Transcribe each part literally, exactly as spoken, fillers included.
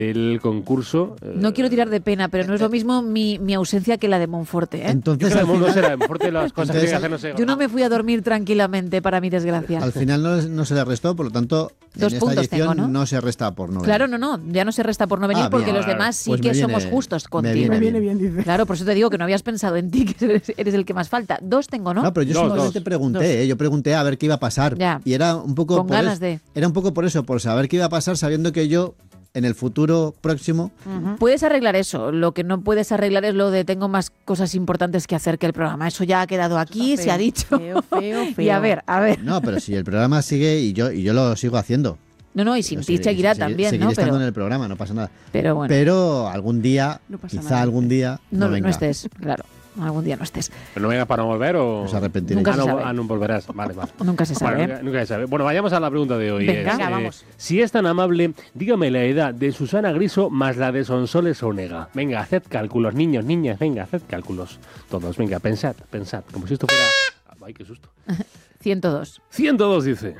el concurso. Eh, no quiero tirar de pena, pero no es lo mismo mi, mi ausencia que la de Monforte, ¿eh? Entonces, al final, no será Monforte las cosas que hacer, no sé. Yo no me fui a dormir tranquilamente, para mi desgracia. Al final no, no se le restó, por lo tanto, Dos en puntos esta edición tengo, ¿no? no se resta por no venir. Claro, no, no, ya no se resta por no venir, Ah, porque bien. los demás sí Pues que me viene- somos justos contigo. me viene bien. Viene bien, dice. Claro, por eso te digo que no habías pensado en ti, que eres, eres el que más falta. Dos tengo, ¿no? No, pero yo Dos, simplemente dos. pregunté, Dos. ¿eh? yo pregunté a ver qué iba a pasar. Ya. Y era un poco Con por ganas es- de. Era un poco por eso, por saber qué iba a pasar, sabiendo que yo, en el futuro próximo, Puedes arreglar eso. Lo que no puedes arreglar es lo de tengo más cosas importantes que hacer que el programa. Eso ya ha quedado aquí, Está se ha feo, dicho. feo, feo, Y feo. a ver, a ver. no, pero si el programa sigue y yo y yo lo sigo haciendo. No, no, y sin Yo ti segui- seguirá segui- también, seguiré ¿no? estando Pero, en el programa, no pasa nada. pero bueno, Pero algún día, No pasa quizá nada, algún dice. día, no, no, no venga. estés, claro. Algún día no estés. ¿Pero no vengas para no volver o...? Os arrepentiréis. Nunca ah, se no, sabe. ah, no volverás. Vale, vale. Nunca se sabe. Bueno, ¿eh? nunca, nunca se sabe. Bueno, vayamos a la pregunta de hoy. Venga. Es, Venga, vamos. Si es tan amable, dígame la edad de Susana Griso más la de Sonsoles Onega. Venga, haced cálculos, niños, niñas, venga, haced cálculos. Todos, venga, pensad, pensad. Como si esto fuera... Ay, qué susto. ciento dos. ciento dos dice.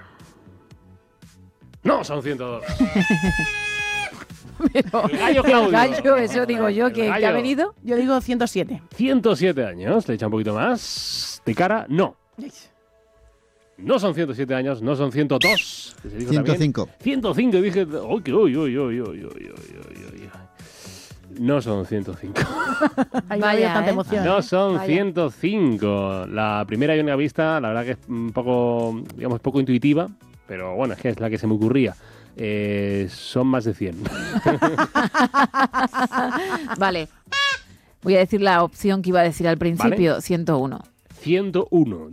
No, son ciento dos. Pero, El gallo el Claudio. gallo, eso digo yo, El que, que gallo. ha venido. Yo digo ciento siete. ciento siete años, le echa un poquito más. De cara, no. No son ciento siete años, no son ciento dos. que se dijo ciento también. cinco. ciento cinco, dije. Uy, que uy, uy, uy, uy, uy, uy, uy, uy. No son ciento cinco. Ahí Vaya, había tanta ¿eh? emoción. No son Vaya. ciento cinco. La primera y única vista, la verdad que es un poco, digamos, poco intuitiva, pero bueno, es que es la que se me ocurría. Eh, son más de cien. Vale. Voy a decir la opción que iba a decir al principio, Vale. ciento uno. ciento uno.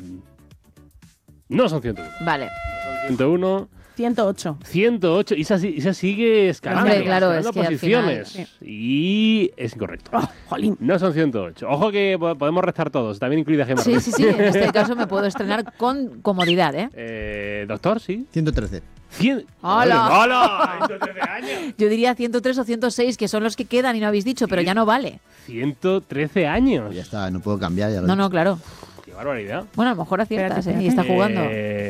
No son ciento uno. Vale. Son ciento uno. ciento ocho. ciento ocho. Isa, Isa sigue escalando, Hombre, claro, escalando es que al posiciones. final, Y es incorrecto. Oh, jolín. No son ciento ocho. Ojo que po- podemos restar todos, también incluida Gemma. Sí, Ruiz. sí, sí. En este caso me puedo estrenar con comodidad, ¿eh? Eh, doctor, sí. ciento trece. cien... ¡Hola! ¡Hola! ciento trece años. Yo diría ciento tres o ciento seis, que son los que quedan y no habéis dicho, pero ya no vale. ciento trece años. Pues ya está, no puedo cambiar. Ya lo No, he no, dicho. claro. Qué barbaridad. Bueno, a lo mejor aciertas, Espérate, ¿eh? Y está jugando.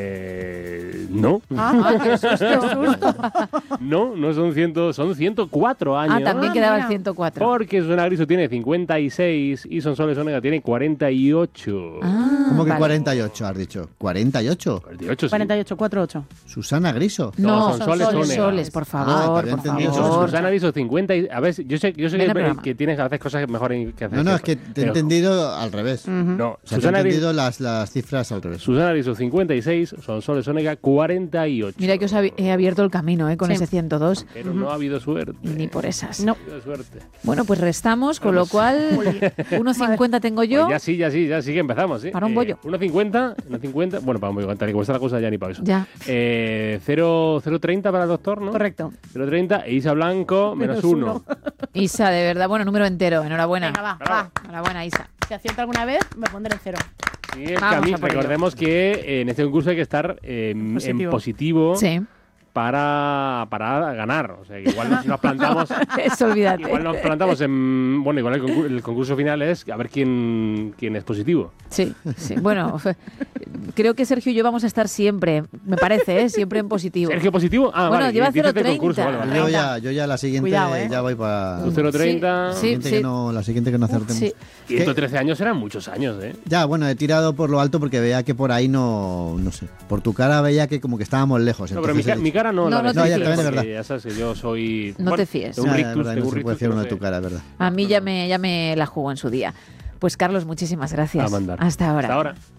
Eh, no. Ah, qué susto, qué susto. No, no son cien, son ciento cuatro años. Ah, también Ah, quedaba mira. el ciento cuatro. Porque Susana Griso tiene cincuenta y seis y Sonsoles Onega tiene cuarenta y ocho. Ah, ¿Cómo que vale. cuarenta y ocho has dicho? ¿cuarenta y ocho? cuarenta y ocho, sí. cuarenta y ocho, cuarenta y ocho. Susana Griso. No, No, son son soles, soles, soles, Onega. por Ah, favor, te había por entendido. favor. Susana Griso cincuenta y... A ver, yo sé, yo sé Ven que, al programa. que tienes a veces cosas mejor que hacer. No, no, es que te he pero- entendido al revés. No, O sea, te he Susana, Gris- entendido las, las cifras al revés. Susana Griso cincuenta y seis, Sonsoles Onega cuarenta y ocho. Mira que os hab- he abierto el camino, ¿eh? Con Sí. ese ciento dos. Pero no ha habido suerte. Y ni por esas. No. No ha habido suerte. Bueno, pues restamos, con lo cual uno cincuenta tengo yo. Pues ya sí, ya sí, ya sí que empezamos, ¿sí? Para un bollo. uno cincuenta, uno cincuenta, bueno, para un bollo, tal y como está la cosa ya ni para eso. Ya. Eh, cero treinta para el doctor, ¿no? Correcto. cero treinta e Isa Blanco, menos Menos uno. uno. Isa, de verdad, bueno, número entero. Enhorabuena. Venga, va, Bravo. va. Enhorabuena, Isa. Si acierto alguna vez, me pondré en cero. Sí, es que Vamos a mí, a por ello. recordemos que eh, en este concurso hay que estar eh, en Positivo. positivo Sí, para, para ganar. O sea, que igual nos, nos plantamos... eso olvídate. Igual nos plantamos en... Bueno, igual el concurso, el concurso final es a ver quién, quién es positivo. Sí, sí. Bueno, creo que Sergio y yo vamos a estar siempre, me parece, ¿eh? Siempre en positivo. ¿Sergio positivo? Ah, Bueno, vale. lleva dices de cero treinta. concurso, vale, vale. Yo ya, yo ya la siguiente Cuidado, ¿eh? ya voy para... Tú cero treinta. La Sí, siguiente sí. que no, la siguiente que no acertemos. Sí. ciento trece años eran muchos años, ¿eh? Ya, bueno, he tirado por lo alto porque veía que por ahí no, no sé, por tu cara veía que como que estábamos lejos. No, pero mi, entonces ca- he mi dicho, cara no. No, la no de- te No, ya, porque también es verdad. Ya sabes que yo soy... No te fíes. Tengo un "Ah, rictus, es verdad, tengo no un se puede rictus decir que uno no de tu sé. cara, es verdad. A mí ya me, ya me la jugo en su día. Pues Carlos, muchísimas gracias. A mandar. Hasta ahora. Hasta ahora.